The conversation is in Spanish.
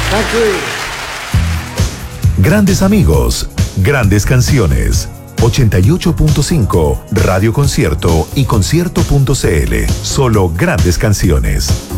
Thank you. Grandes amigos, grandes canciones. 88.5 Radio Concierto y concierto.cl. Solo grandes canciones.